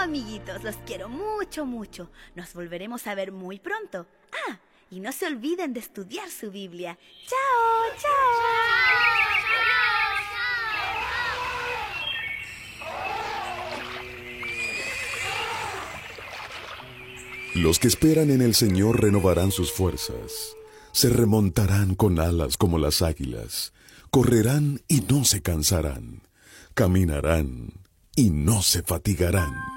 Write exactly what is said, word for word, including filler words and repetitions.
amiguitos, los quiero mucho, mucho. Nos volveremos a ver muy pronto. Ah, y no se olviden de estudiar su Biblia. ¡Chao, chao! Los que esperan en el Señor renovarán sus fuerzas. Se remontarán con alas como las águilas. Correrán y no se cansarán. Caminarán y no se fatigarán.